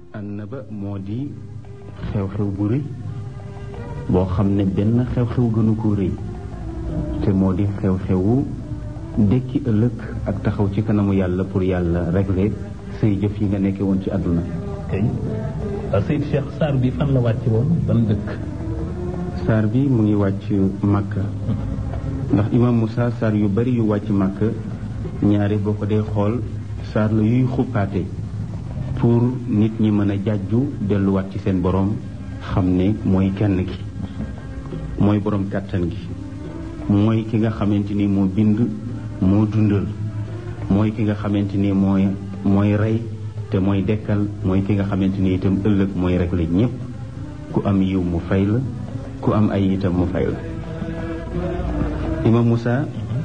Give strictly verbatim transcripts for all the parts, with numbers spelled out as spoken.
annaba moo di xew-xew bu rëy boo xam ne benn xew-xew gënu ko rëy te moo di xew-xewu dekki ëllëg ak taxaw ci kanamu yàlla pour yàlla régler say jëf yi nga nekkee woon ci àdduna. kay Seyd Cheikh saar bi fan la wàcc woon ban dëkk. saar bi mu ngi wàcc Makka ndax imam Moussa saar yu bari yu wàcc Makka ñaari boo ko dee xool saar la yuy xuppaate pour nit ñi mën a jàjju delluwaat ci seen borom xam ne mooy kenn ki mooy borom kàttan gi mooy ki nga xamante ni moo bind moo dundal mooy ki nga xamante ni mooy mooy rey te mooy dekkal mooy ki nga xamante ni itam ëllëg mooy régler ñépp ku am yiw mu fay la ku am ay itam mu fay la. imam Moussa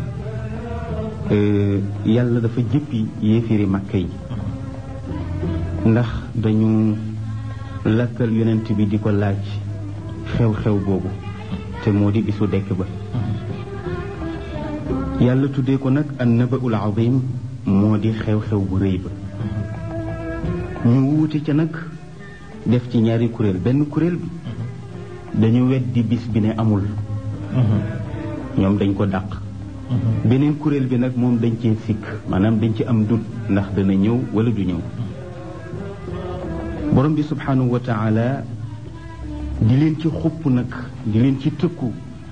yàlla dafa jëppi yéefiri Makka yi ndax dañu lakkal yonent bi di ko laaj xew-xew boobu te moo di bisu dekk ba yàlla tuddee ko nag an nabaul azim moo di xew-xew bu rëy ba ñu wuute ca nag def ci ñaari kuréel benn kuréel bi dañu weddi bis bi ne amul ñoom dañ ko dàq beneen kuréel bi nag moom dañ cee sikk maanaam dañ ci am dut ndax dana ñëw wala du ñëw borom bi subhanahu wa taala di leen ci xupp nag di leen ci tëkku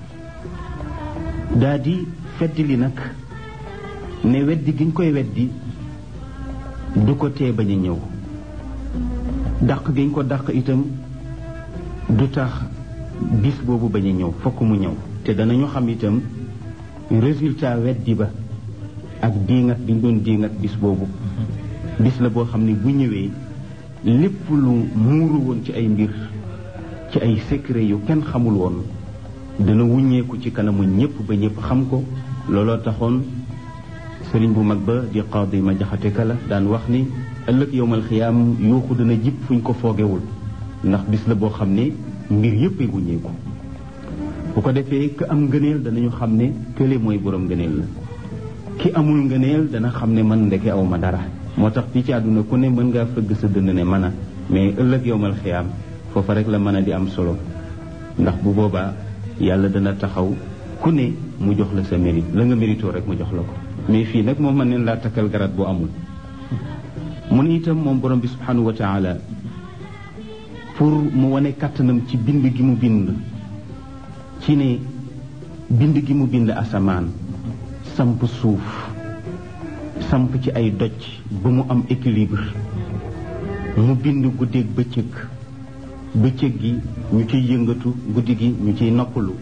daa di feddi li nag ne weddi giñ koy weddi du ko tee bañ a ñëw dàq giñ ko dàq itam du tax bis boobu bañ a ñëw fokk mu ñëw te danañu xam itam résultat weddi ba ak diingat bi ñu doon diingat bis boobu bis la boo xam ne bu ñëwee lépp lu muuru woon ci ay mbir ci ay secret yu kenn xamul woon dana wuññeeku ci kanamu ñépp ba ñépp xam ko looloo taxoon sëriñ bu mag ba di qaadi ma jaxate kala daan wax ni ëllëg yowmal xiyaam yuuxu dana jib fuñ ko foogewul ndax bis la boo xam ne mbir yépp ay wuññeeku bu ko defee ka am ngëneel danañu xam ne kële mooy borom ngëneel la ki amul ngëneel dana xam ne man ndeke aw ma dara moo tax fii ci àdduna ku ne mën ngaa fëgg sa dënd ne mën a mais ëllëg yowmal xiyaam foofa rek la mën a di am solo ndax bu boobaa yàlla dana taxaw ku ne mu jox la sa mérite la nga méritoo rek mu jox la ko mais fii nag moom mën neen laa takkal garat bu amul mu ne itam moom borom bi subhanahu wa taala pour mu wane kàttanam ci bind gi mu bind ci ne bind gi mu bind asamaan samp suuf samp ci ay doj ba mu am équilibre mu bind guddeeg bëccëg bëccëg gi ñu ciy yëngatu guddi gi ñu ciy noppalu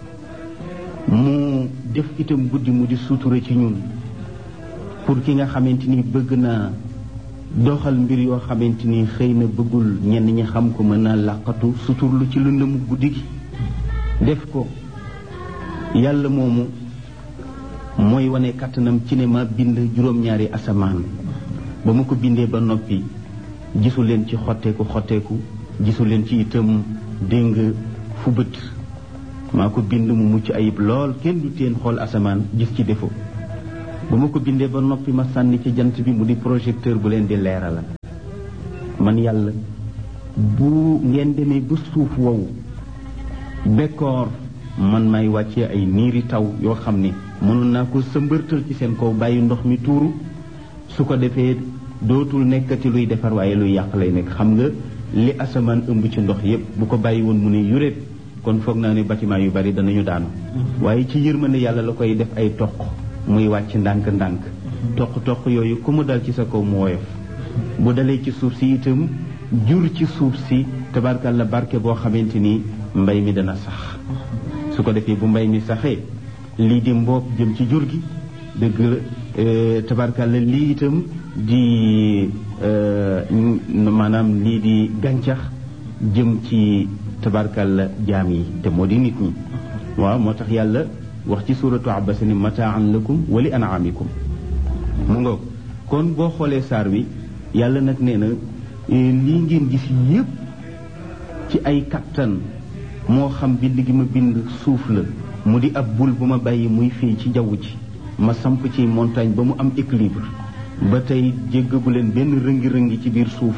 mu def itam guddi mu di sutura ci ñun pour ki nga xamante ni bëgg naa doxal mbir yoo xamante ni xëy na bëggul ñenn ñi xam ko mën naa làqatu suturlu ci lëndëmu guddi gi def ko yàlla moomu mooy wane kàttanam ci ne ma bind juróom-ñaari asamaan ba ma ko bindee ba noppi gisu leen ci xotteeku xotteeku gisu leen ci itam déng fu bët maa ko bind mu mucc ayib lool kenn du teen xool asamaan gis ci défaut ba ma ko bindee ba noppi ma sànni ci jant bi mu di projecteur bu leen di leerala man yàlla bu ngeen demee ba suuf wow bekkoor man may wàccee ay niiri taw yoo xam ne mënoon naa ko sëmbërtal ci seen kaw bàyyi ndox mi tuuru su ko defee dootul nekkati luy defar waaye luy yàq lay nekk xam nga li asamaan ëmb ci ndox yépp bu ko bàyyi woon mu ne yuréet kon foog naa ne bâtiment yu bari danañu daanu waaye ci yërmande yàlla la koy def ay toq muy wàcc ndànk-ndànk toq-toq yooyu ku mu dal ci sa kaw mu woyof bu dalee ci suuf si itam jur ci suuf si tabarkalla barke boo xamante ni mbay mi dana sax su ko defee bu mbay mi saxee lii di mboob jëm ci jur gi dëgg la tabarkalla lii itam di maanaam lii di gàncax jëm ci tabarkalla jaam yi te moo di nit ñi waaw moo tax yàlla wax ci suuratu Abasa ni mataan lakum wa li an'amikum mu ngoog kon boo xoolee saar wi yàlla nag nee na lii ngeen gis yépp ci ay kattan moo xam bind gi ma bind suuf la mu di ab bul bu ma bàyyi muy fii ci jaww ji ma samp ci montagne ba mu am équilibre ba tey jéggagu leen benn rëngi-rëngi ci biir suuf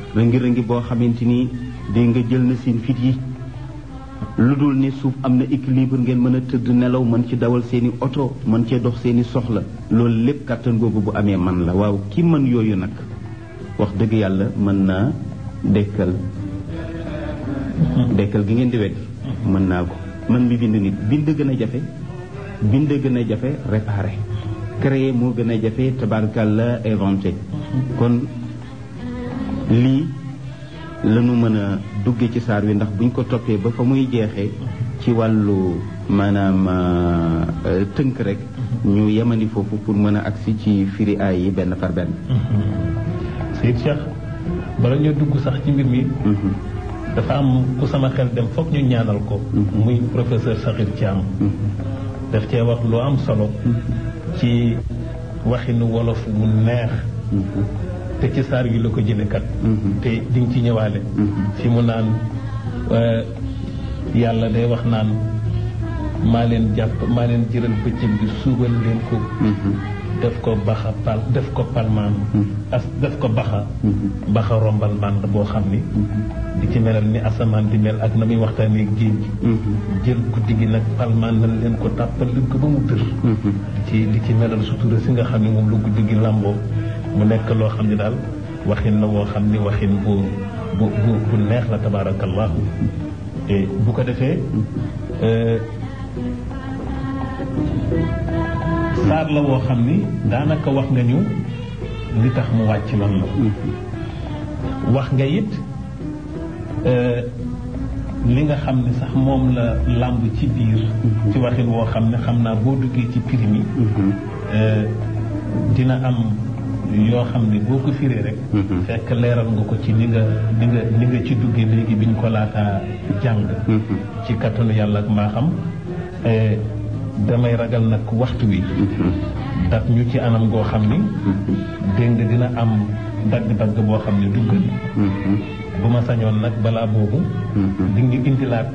rëngi-rëngi boo xamante ni di nga jël na seen fit yi lu dul ne suuf am na équilibre ngeen mën a tëdd nelaw mën ci dawal seeni oto mën cee dox seeni soxla loolu lépp kàttan googu bu amee man la waaw ki mën yooyu nag wax dëgg yàlla mën naa dekkal dekkal gi ngeen di weddi mën naa ko man mi bind nit bind gën a jafe bind gën a jafe réparé créer moo gën a jafe tabarkàlla inventé kon lii lañu mën a dugge ci saar wi ndax buñ ko toppee ba fa muy jeexee ci wàllu maanaam tënk rek ñu yemani foofu pour mën a agsi ci firi aay yi benn par benn. Seyid Cheikh bala ñoo dugg sax ci mbir mi dafa am ku sama xel dem foog ñu ñaanal ko muy professeur Sakhir Thiam daf cee wax lu am solo ci waxinu wolof bu neex te ci saar wi la ko jële kat te di nga ci ñëwaale fi mu naan yàlla day wax naan maa leen jàpp maa leen jëral bëccëg bi suubal leen ko def ko baxa pal def ko palmaan as def ko baxa baxa rombal mànd boo xam ni di ci melal ni asamaan di mel ak na muy waxtaanee géej gi jël guddi gi nag palmaan nañ leen ko tàppal leen ko ba mu dër di ci di ci melal sutura si nga xam ne moom lu guddi gi làmboo mu nekk loo xam ne daal waxin la woo xam ni waxin bu bu bu bu neex la tabaarakallahu bu ko defee saar la woo xam ni daanaka wax nga ñu li tax mu wàcc lan la wax nga it li nga xam ne sax moom la làmb ci biir ci waxin woo xam ne xam naa boo duggee ci primi dina am yoo xam ne boo ko firee rek fekk leeral nga ko ci ni nga ni nga ni nga ci duggee léegi bi ñu ko laataa jàng ci kattanu yàlla ak maa xam damay ragal nag waxtu wi daf ñu ci anam goo xam ni dégg nga dina am dagg-dagg boo xam ne duggal bu ma sañoon nag balaa boobu di ñu indilaat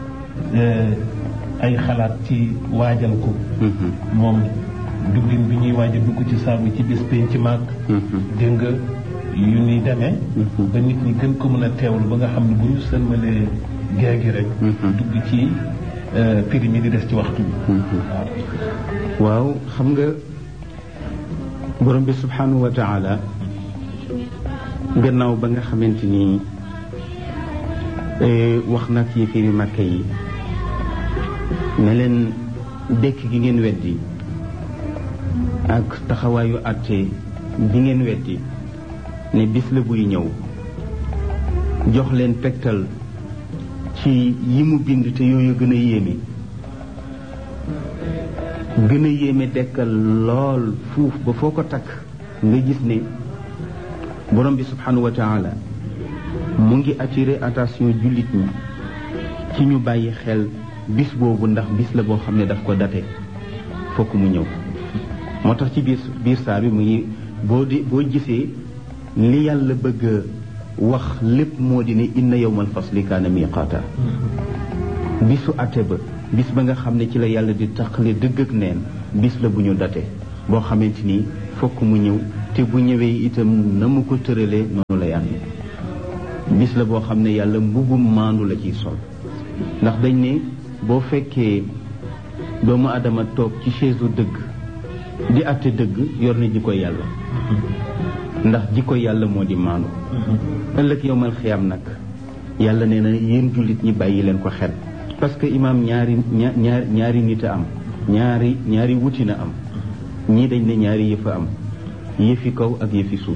ay xalaat ci waajal ko moom duggin bi ñuy waaj a dugg ci saabu ci bis penc maag dégg nga yu ñuy demee ba nit ñi gën ko mën a teewul ba nga xam ne bu ñu sëlmalee gée gi rek dugg ci firi mi di des ci waxtu bi waaw xam nga borom bi subhanahu wa taala gannaaw ba nga xamante ni wax nag yi firi màkke yi ne leen dekk gi ngeen weddi ak taxawaayu àtte bi ngeen weddi ne bis la buy ñëw jox leen tegtal ci yi mu bind te yooyu gën a yéeme gën a yéeme dekkal lool fuuf ba foo ko takk nga gis ne borom bi subhanahu wa taala mu ngi attiré attention jullit ñi ci ñu bàyyi xel bis boobu ndax bis la boo xam ne daf ko date fokk mu ñëw moo tax ci biir biir saa bi mu ngi boo di boo gisee li yàlla bëgg wax lépp moo di ne inna yawmal fasli kaana miqaata bisu ate ba bis ba nga xam ne ci la yàlla di taqale dëgg ak neen bis la bu ñu date boo xamante ni fokk mu ñëw te bu ñëwee itam na mu ko tëralee noonu lay amee bis la boo xam ne yàlla mbubum maandu la ciy sol ndax dañ ne boo fekkee doomu adama toog ci chaise u dëgg di atte dëgg yor na jikko yàlla ndax jikko yàlla moo di maandu ëllëg yowmal xiyaam nag yàlla nee na yéen jullit ñi bàyyi leen ko xel parce que imaam ñaari ñaar ñaari nit a am ñaari ñaari wuti na am ñii dañ ne ñaari yëf a am yëfi kaw ak yëfi suuf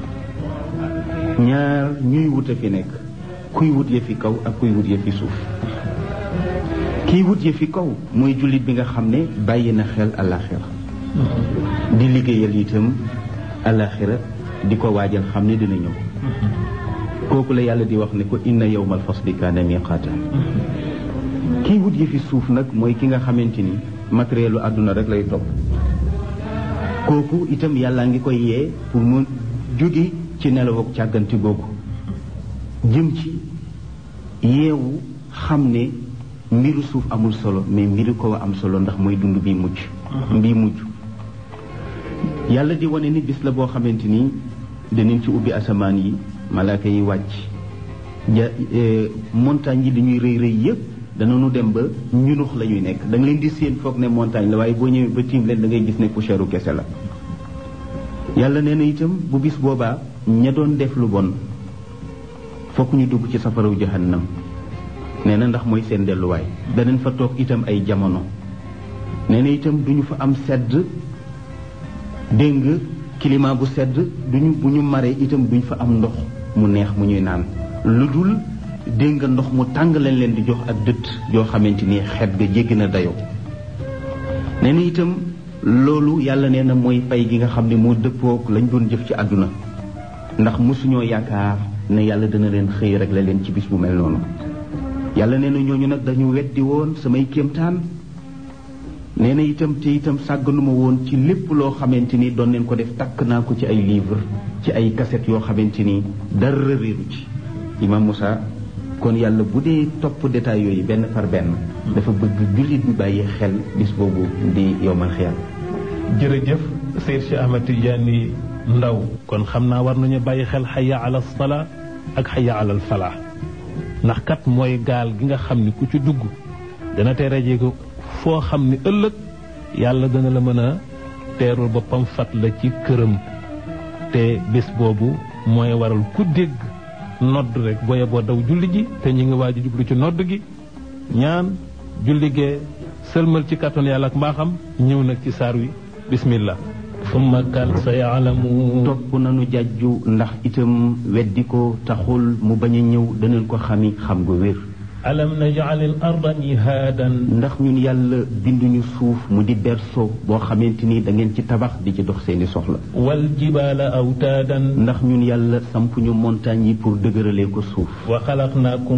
ñaar ñuy wut a fi nekk kuy wut yëfi kaw ak kuy wut yëfi suuf kiy wut yëfi kaw mooy jullit bi nga xam ne bàyyi na xel alaxira di liggéeyal itam alaxira di ko waajal xam ne dina ñëw kooku la yàlla di wax ne ko inna yawmal fasli kaana miqaata kii wut yi fi suuf nag mooy ki nga xamante ni matérielu àdduna rek lay topp kooku itam yàlla ngi koy yee pour mu jóge ci nelaw ak càgganti googu jëm ci yeewu xam ne mbiru suuf amul solo mais mbiru ko am solo ndax mooy dund bi mujj mbii mujj yàlla di wane ni bis la boo xamante ni danañ ci ubbi asamaan yi malaaka yi wàcc ja montagne yi dañuy rëy rëy yëpp danañu dem ba ñunux la ñuy nekk da nga leen di séen foog ne montagne la waaye boo ñëwee ba tiim leen da ngay gis ne poussière u kese la. yàlla nee na itam bu bis boobaa ña doon def lu bon fokk ñu dugg ci safaraw jahannam nee na ndax mooy seen delluwaay. danañ fa toog itam ay jamono nee na itam duñu fa am sedd dégg nga climat bu sedd duñu bu ñu maree itam duñ fa am ndox mu neex mu ñuy naan lu dul dégg nga ndox mu tàng lañ leen di jox ak dëtt yoo xamante ni xet ga jéggi na dayoo. nee na itam loolu yàlla nee na mooy pay gi nga xam ne moo dëppook lañ doon jëf ci àdduna ndax mosuñoo yaakaar ne yàlla dina leen xëy rek la leen ci bis bu mel noonu. yàlla nee na ñooñu nag dañu weddi woon samay kéemtaan nee na itam te itam sàgganuma woon ci lépp loo xamante ni doon leen ko def takk naa ko ci ay livre ci ay cassette yoo xamante ni dara réeru ci. Imam Moussa kon yàlla bu dee topp détails yooyu benn par benn dafa bëgg jullit bi bàyyi xel bis boobu di yowmal xiyaam. jërëjëf Seyd Cheikh Ahmed Tidiane Ndaw kon xam naa war nañu bàyyi xel xayya ala salaa ak xayya ala falaa ndax kat mooy gaal gi nga xam ni ku ci dugg dana te raje ko foo xam ni ëllëg yàlla dana la mën a teerul boppam fat la ci këram te bés boobu mooy waral ku dégg nodd rek booye boo daw julli ji te ñi ngi waaj a jublu ci nodd gi ñaan julli gee sëlmal ci kàttan yàlla ak mbaaxam ñëw nag ci saar wi bismillah summa kal sa yaalamu topp nanu jàjju ndax itam weddi ko taxul mu bañ a ñëw danañ ko xami xam gu wér. alam naj'alil arda mihaadan ndax ñun yàlla binduñu suuf mu di berceau boo xamante ni da ngeen ci tabax di ci dox seeni soxla. wal jibaala awtaadan ndax ñun yàlla sampuñu montagne yi pour dëgëralee ko suuf. wa xalaqnaakum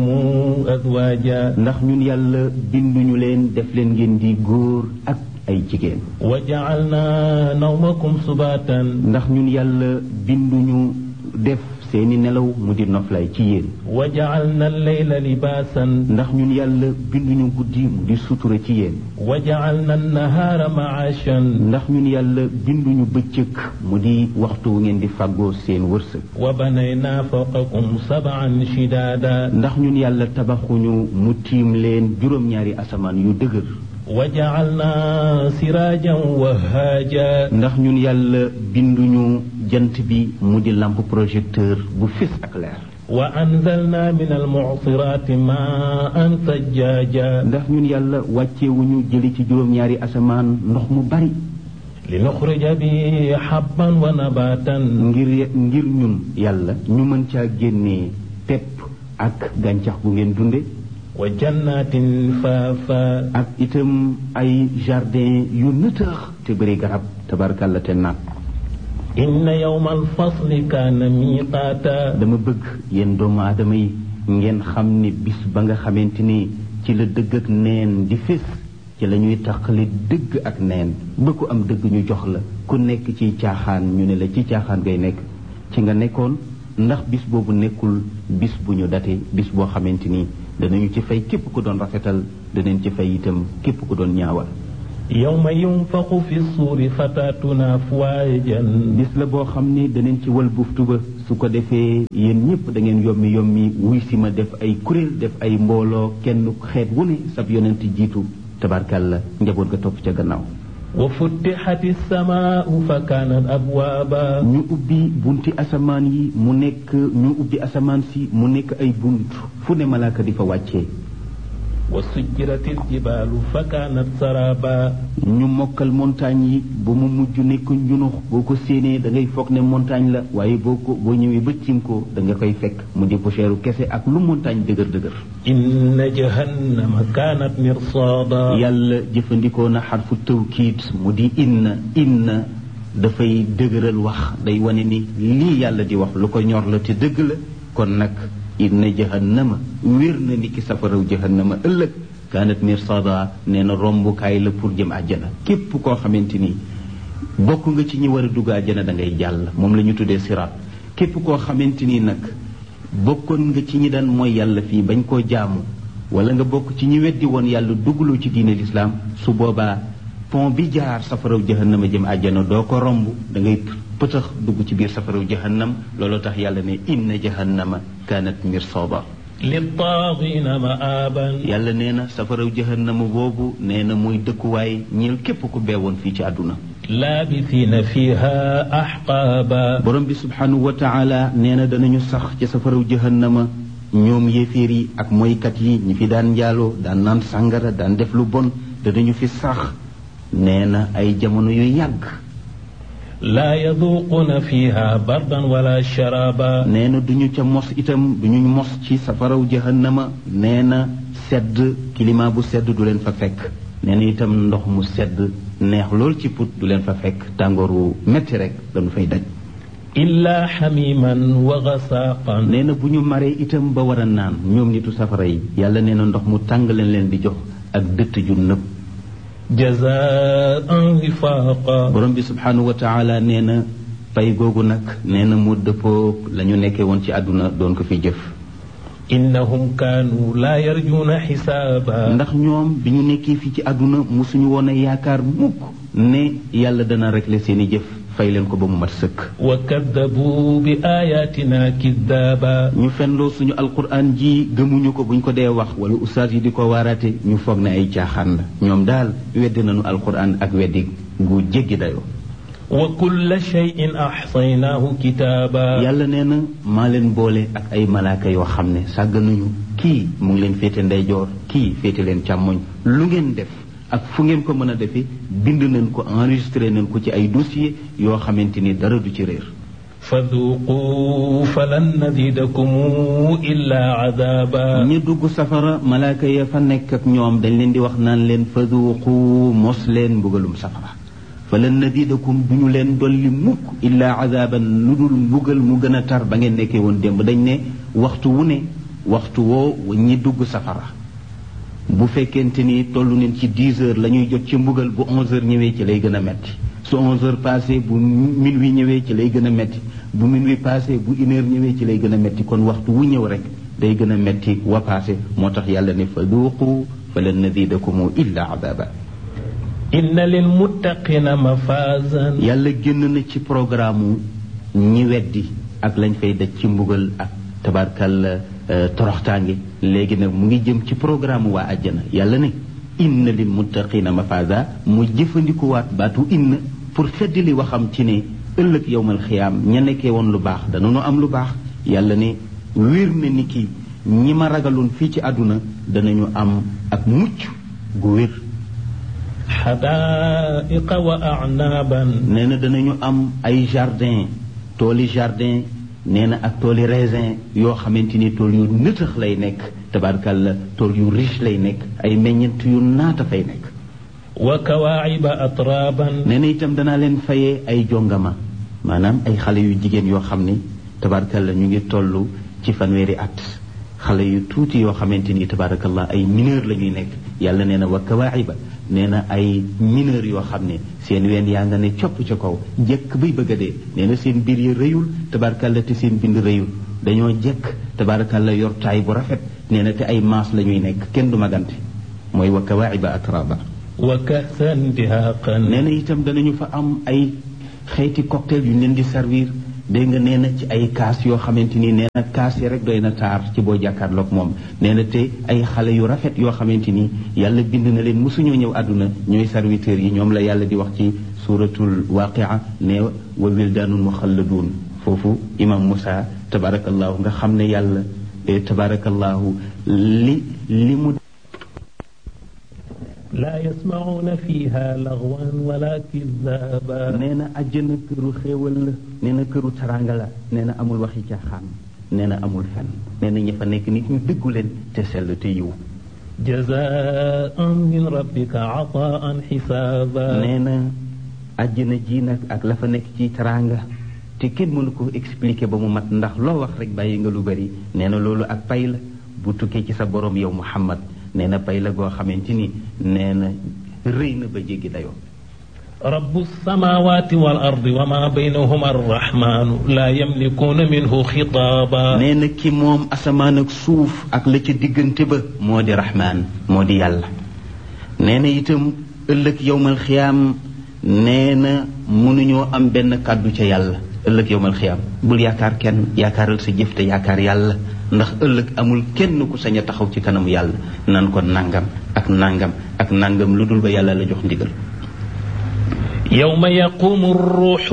azwaaja ndax ñun yàlla binduñu leen def leen ngeen di góor ak ay jigéen. wa ja'alnaa nawmakum subaatan ndax ñun yàlla binduñu def seeni nelaw mu di noflaay ci yéen. wa ja'alna al-layla libaasan ndax ñun yàlla binduñu guddi mu di sutura ci yéen. wa ja'alna an-nahaara ma'aashan ndax ñun yàlla binduñu bëccëg mu di waxtu wu ngeen di fàggoo seen wërsëg. wa banaynaa fawqakum sab'an shidaada ndax ñun yàlla tabaxuñu mu tiim leen juróom-ñaari asamaan yu dëgër. wa ja'alna siraajan wahaaja ndax ñun yàlla binduñu jant bi mu di lampe projecteur bu fis ak leer. wa anzalna min al-mu'siraati maa'an sajjaaja ndax ñun yàlla wàcceewuñu jëli ci juróom-ñaari asamaan ndox mu bari. li nuxrija bi habban wa nabaatan ngir ngir ñun yàlla ñu mën caa génnee pepp ak gàncax bu ngeen dunde wa jannatin faafa ak itam ay jardin yu nëtëx te bëri garab tabarkalla te naat. inna yawmal fasli kaana miiqaata dama bëgg yéen doomu aadama yi ngeen xam ni bis ba nga xamante ni ci la dëgg ak neen di fés ci la ñuy taqali dëgg ak neen ba ku am dëgg ñu jox la ku nekk ci caaxaan ñu ne la ci caaxaan ngay nekk ci nga nekkoon ndax bis boobu nekkul bis bu ñu date bis boo xamante ni danañu ci fay képp ku doon rafetal danañ ci fay itam képp ku doon ñaawal. yawma yunfaxu fi suuri fataatuna afwaajan bis la boo xam ne danañ ci wal buftu ba su ko defee yéen ñëpp da ngeen yommi yommi wuy si ma def ay kuréel def ay mbooloo kenn xeet wu ne sab yonent jiitu tabarkalla njaboot ga topp ca gannaaw. wa futtixati samaau fa kaanat abwaaba ñu ubbi bunti asamaan yi mu nekk ñu ubbi asamaan si mu nekk ay bunt fu ne malaaka di fa wàccee. wa sujjiratil jibaalu fa kaanat saraba ñu mokkal montagne yi ba mu mujj nekk njunux boo ko séenee da ngay foog ne montagne la waaye boo ko boo ñëwee ba cim ko da nga koy fekk mu di poussière kese ak lu montagne dëgër dëgër. inna jahannama kaanat mirsaada yàlla jëfandikoo na xarfu tawkiid mu di inna inna dafay dëgëral wax day wane ni lii yàlla di wax lu ko ñor la te dëgg la kon nag inna jahannama wér na ni ki safaraw jahannama ëllëg kaanat mirsada nee na rombukaay la pour jëm àjjana képp koo xamante ni bokk nga ci ñi war a dugg àjjana da ngay jàll moom la ñu tuddee siraat képp koo xamante ni nag bokkoon nga ci ñi daan mooy yàlla fii bañ koo jaamu wala nga bokk ci ñi weddi woon yàlla duggloo ci diine lislaam su boobaa pont bi jaar safaraw jahannama jëm àjjana doo ko romb da ngay pëtëx dugg ci biir safaraw jahannam looloo tax yàlla ne inna jahannama kaanat mirsada littaagiina ma'aaban yàlla nee na safaraw jahannama boobu nee na muy dëkkuwaay ñeel képp ku beewoon fii ci àdduna laabisiina fiiha axqaaba borom bi subhanahu wa taala nee na danañu sax ci safaraw jahannama ñoom yéeféer yi ak moykat yi ñi fi daan njaaloo daan naan sàngara daan def lu bon danañu fi sax nee na ay jamono yu yàgg laa yaduuquuna fiiha bardan wala sharaaba nee na duñu ca mos itam duñu mos ci safaraw jahannama nee na sedd climat bu sedd du leen fa fekk nee na itam ndox mu sedd neex lool ci put du leen fa fekk tàngooru metti rek dañu fay daj illaa xamiman wa gasaaqan nee na bu ñu maree itam ba war a naan ñoom nitu safara yi yàlla nee na ndox mu tàng leen leen di jox ak dëtt ju nëb jazaan wifaaqa borom bi subhanahu wa taala nee na pay googu nag nee na mu dëppoo la ñu nekkee woon ci àdduna doon ko fi jëf innahum kaanu laa yarjuuna xisaaba ndax ñoom bi ñu nekkee fii ci àdduna musuñu woon a yaakaar mukk ne yàlla dana régler seeni jëf fay leen ko ba mu mat sëkk wa kaddabu bi ayatina kiddaaba ñu fenloo suñu alquran ji gëmuñu ko buñ ko dee wax wala ustaas yi di ko waaraate ñu foog ne ay caaxaan la ñoom daal weddi nañu alquran ak weddi gu jéggi dayoo wa kulla shay'in ahsaynaahu kitaaba yàlla nee na maa leen boole ak ay malaaka yoo xam ne sàgg nañu kii mu ngi leen féete ndeyjoor kii féete leen càmmoñ lu ngeen def ak fu ngeen ko mën a defee bind nañ ko enregistré nañ ko ci ay dossier yoo xamante ni dara du ci réer faduqu falan nazidakum illa adaaba ñi dugg safara malaaka ya fa nekk ak ñoom dañ leen di wax naan leen faduqu mos leen mbugalum safara falan nazidakum duñu leen dolli mukk illa adaban lu dul mbugal mu gën a tar ba ngeen nekkee woon démb dañ ne waxtu wu ne waxtu woo ñi dugg safara bu fekkente ni tollu neen ci dix heures la ñuy jot ci mbugal bu onze heures ñëwee ci lay gën a metti su onze heures passé bu minuit ñëwee ci lay gën a metti bu minuit passé bu une heure ñëwee ci lay gën a metti kon waxtu wu ñëw rek day gën a metti wa passé moo tax yàlla ne fa duuqu fa lan nazidakum illa adaba inna lil muttaqina mafazan yàlla génn na ci programme ñi weddi ak lañ fay daj ci mbugal ak tabarkal toroxtaange léegi nag mu ngi jëm ci programme waa àjjana yàlla ne inna lil muttaqina mafaza mu jëfandikuwaat baatu inna pour feddali waxam ci ne ëllëg yowmal xiyaam ña nekkee woon lu baax danañu am lu baax yàlla ne wér na ni ki ñi ma ragaloon fii ci àdduna danañu am ak mucc gu wér xadaaiqa wa a'naaban nee na danañu am ay jardin tooli jardin nee na ak tooli raisin yoo xamante ni tool yu nëtëx lay nekk tabarkalla tool yu riche lay nekk ay meññent yu naata fay nekk wa kawaa'iba atraaban nee na itam danaa leen fayee ay jongama maanaam ay xale yu jigéen yoo xam ne tabarkalla ñu ngi toll ci fanweeri at xale yu tuuti yoo xamante ni tabarakallah ay mineur la ñuy nekk yàlla nee na wa kawaa'iba nee na ay mineur yoo xam ne seen ween yaa nga ne copp ca kaw jekk bay bëgg a dee nee na seen biir yi rëyul tabarakalla te seen bind rëyul dañoo jekk tabarakalla yor taay bu rafet nee na te ay maas la ñuy nekk kenn du magante mooy wa kawaa'iba atraba wa ka'san dihaaqan nee na itam danañu fa am ay xeeti cocktail yu ñu leen di servir dégg nga nee na ci ay kaas yoo xamante ni nee na kaas yi rek doy na taar ci boo jàkkaarloog moom nee na te ay xale yu rafet yoo xamante ni yàlla bind na leen mosuñoo ñëw àdduna ñooy serviteurs yi ñoom la yàlla di wax ci suratul waqia ne wa wildaanun muxalladuun foofu imam Moussa tabarakallahu nga xam ne yàlla tabarakallahu li li mu laa yasmacuuna fiiha lagwan wala kizaaba nee na àjjana këru xéewal la nee na këru taranga la nee na amul waxi caaxaan nee na amul fen nee na ñi fa nekk nit ñu dëggu leen te sell te yiw jazaan min rabbika ataan xisaaba nee na àjjana ji nag ak la fa nekk ci taranga te kenn mënu ko expliquer ba mu mat ndax loo wax rek bàyyi nga lu bari nee na loolu ak pay la bu tukkee ci sa borom yow Muhammad nee na pay la goo xamante ni nee na rëy na ba jéggi dayoo rabbu samawati wal ardi wa ma baynahuma arrahmanu la yamlikuuna minhu xitaaba nee na ki moom asamaan ak suuf ak la ca diggante ba moo di rahmaan moo di yàlla nee na itam ëllëg yowmal xiyaam nee na mënuñoo am benn kàddu ca yàlla ëllëg yowmal xiyaam bul yaakaar kenn yaakaaral sa jëf te yaakaar yàlla ndax ëllëg amul kenn ku sañ a taxaw ci kanamu yàlla nan ko nangam ak nangam ak nangam lu dul ba yàlla la jox ndigal يوم يقوم الروح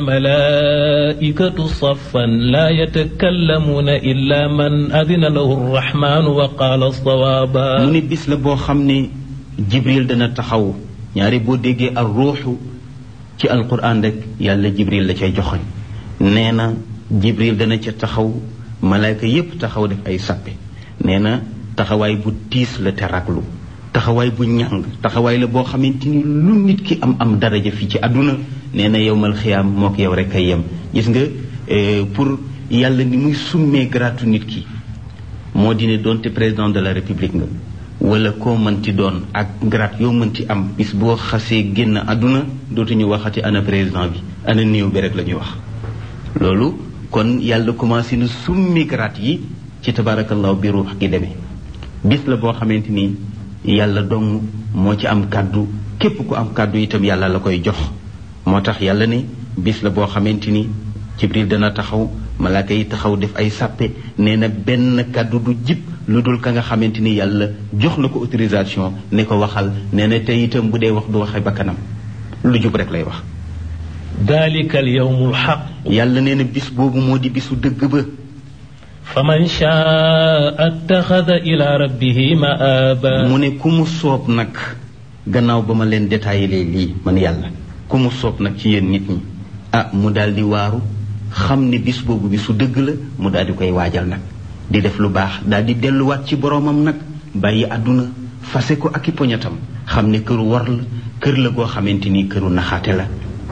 والملائكة صفا لا يتكلمون إلا من أذن له الرحمن وقال الصوابا mu ni bis la boo xam ne Jibril dana taxaw ñaari boo déggee ar ruuxu ci alquran rek yàlla Jibril la cay joxoñ nee na Jibril dana ca taxaw malaayka yépp taxaw def ay sàppe nee na taxawaay bu tiis la te raglu taxawaay bu ñàng taxawaay la boo xamante ni lu nit ki am am daraja fii ci àdduna nee na yowmal xiyaam moo ko yow rek ay yem gis nga pour yàlla ni muy summee gratu nit ki moo di ne doonte président de la république nga wala koo mënti doon ak grade yoo mënti am bis boo xasee génn àdduna dootuñu waxati ana président bi ana néew bi rek la ñuy wax loolu kon yàlla commencé na summi grade yi ci tabarakallahu bi ruux gi demee bis la boo xamante ni yàlla dong moo ci am kàddu képp ku am kàddu itam yàlla la koy jox moo tax yàlla ne bis la boo xamante ni Jibril dana taxaw malaaka yi taxaw def ay sàppe nee na benn kàddu du jib lu dul ka nga xamante ni yàlla jox na ko autorisation ne ko waxal nee na tey itam bu dee wax du waxee bakkanam lu jub rek lay wax dalika al yawmul haqq yàlla nee na bis boobu moo di bisu dëgg ba faman shaa attaxada ila rabbihi maaba mu ne ku mu soob nag gannaaw ba ma leen détaillé lii man yàlla ku mu soob nag ci yéen nit ñi ah mu daal di waaru xam ne bis boobu bisu dëgg la mu daal di koy waajal nag di def lu baax daal di delluwaat ci boroomam nag bàyyi àdduna fase ko ak i poñatam xam ne këru war la kër la goo xamante ni këru naxaate la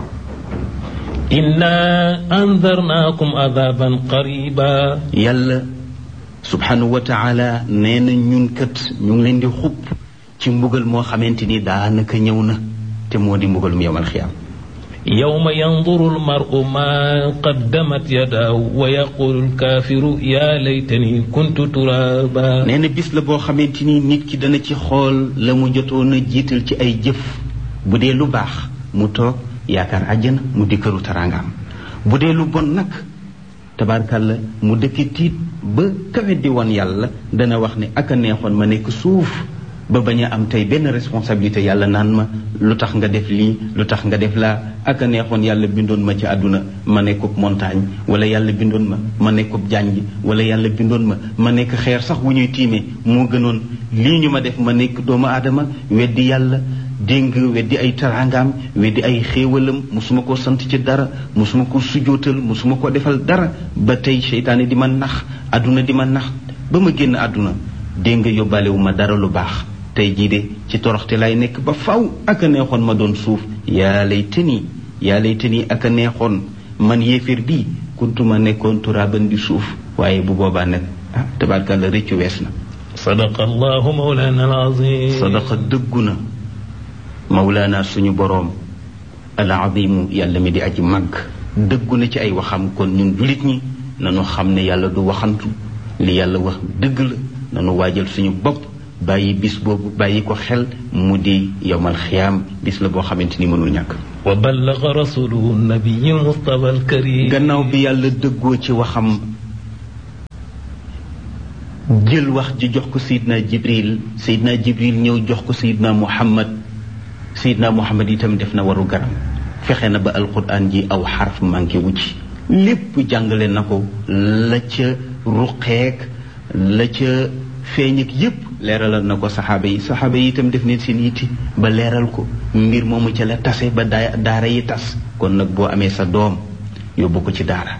inna andarnaakum adaban qariba yàlla subhanahu wa taala nee na ñun kat ñu ngi leen di xupp ci mbugal moo xamante ni daanaka ñëw na te moo di mbugalum yawmal xiyaam yawma yanduru almaru ma qaddamat yadaahu wa yaqulu alkaafiru yaa laytani kuntu turaba nee na bis la boo xamante ni nit ki dana ci xool la mu jotoon a jiital ci ay jëf bu dee lu baax mu toog yaakaar àjjana mu di këru taraangaam bu dee lu bon nag tabaarkàlla mu dëkki tiit ba kawe di woon yàlla dana wax ne ak a neexoon ma nekk suuf ba bañ a am tey benn responsabilité yàlla naan ma lu tax nga def lii lu tax nga def laa ak a neexoon yàlla bindoon ma ci àdduna ma nekkub montagne wala yàlla bindoon ma ma nekkub jànj wala yàlla bindoon ma ma nekk xeer sax wu ñuy tiimee moo gënoon lii ñu ma def ma nekk doomu aadama weddi yàlla déng weddi ay taraangaam weddi ay xéewalam musuma ko sant ci dara musuma ko sujootal musuma ko defal dara ba tey seytaane di ma nax àdduna di ma nax ba ma génn àdduna déng yóbbaalewu ma dara lu baax tey jii de ci toroxte lay nekk ba faw ak a neexoon ma doon suuf yaa lay tëni yaa lay tëni ak a neexoon man yéeféer bii kuntuma nekkoon turaaban di suuf waaye bu boobaa nag ah tabaarkalla rëccu wees na sadaqa allahu mawlana alazim sadaqa dëggu na mawlaana suñu boroom alazimu yàlla mi di aji màgg dëggu na ci ay waxam kon ñun julit ñi nanu xam ne yàlla du waxantu li yàlla wax dëgg la nanu waajal suñu bopp bàyyi bis boobu bàyyi ko xel mu di yowmal xiyaam bis la boo xamante ni mënul ñàkk wa ballaga rasuluhu nabiyu mustafa alkarim gannaaw bi yàlla dëggoo ci waxam jël wax ji jox ko sayidna jibril sayidna jibril ñëw jox ko sayidna muhammad sayidna muhammad itam def na waru garam fexe na ba alquran ji aw xarf manqué wu ci lépp jàngale na ko la ca ruqeek la ca feeñ ak yépp leeralal na ko saxaaba yi saxaaba yi itam def neen seen yitti ba leeral ko mbir moomu ca la tase ba daa daara yi tas kon nag boo amee sa doom yóbbu ko ci daara